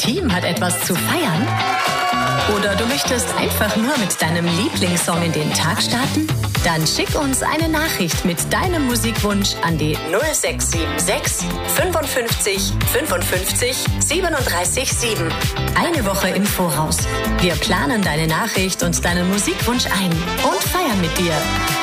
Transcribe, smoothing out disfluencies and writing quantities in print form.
Team hat etwas zu feiern? Oder du möchtest einfach nur mit deinem Lieblingssong in den Tag starten? Dann schick uns eine Nachricht mit deinem Musikwunsch an die 0676 55 55 37 7. Eine Woche im Voraus. Wir planen deine Nachricht und deinen Musikwunsch ein und feiern mit dir.